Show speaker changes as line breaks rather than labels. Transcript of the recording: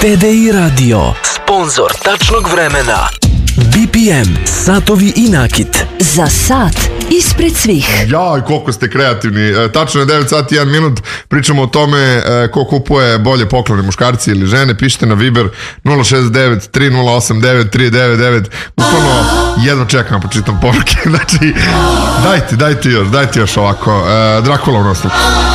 TDI Radio, sponsor tačnog vremena. BPM, satovi i nakit.
Za sat ispred svih.
Jaj, koliko ste kreativni. Tačno je 9 sati i 1 minut. Pričamo o tome ko kupuje bolje poklone, muškarci ili žene. Pišite na Viber 069 3089 399. Bukvalno jedno čekam, počitam poruke. Znači, dajte još ovako. Drakula u nastupu.